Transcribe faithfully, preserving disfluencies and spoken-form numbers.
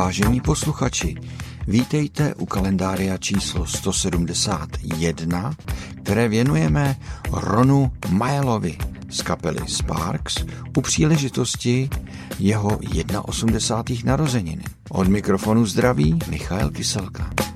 Vážení posluchači, vítejte u kalendária číslo sto sedmdesát jedna, které věnujeme Ronu Mileovi z kapely Sparks u příležitosti jeho osmdesátých narozenin. Od mikrofonu zdraví Michael Kyselka.